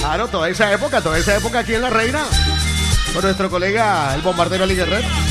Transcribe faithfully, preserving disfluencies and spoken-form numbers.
Claro, toda esa época, toda esa época aquí en La Reina, con nuestro colega, el bombardero Ali Guerrero.